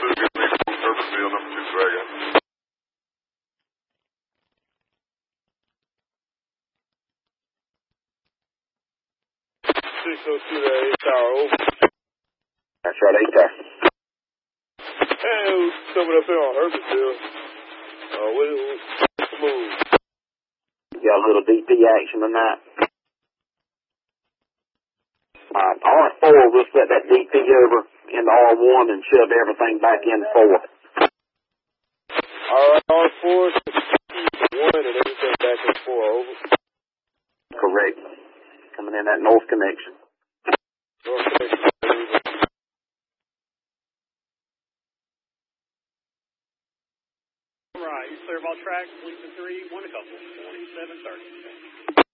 Surface field, number 2 Dragon. 602 to 8 Tower, over. That's right, 8 Tower. Hey, who's coming up here on Herbertville? What's the move? Got a little DP action tonight. R4 will set that DP over into R1 and shove everything back in 4. Alright, R4, 1 and everything back in 4, over. Correct. Coming in that north connection. North connection, over. Right, you clear of all tracks, Lincoln 3, 1 to couple, 2730.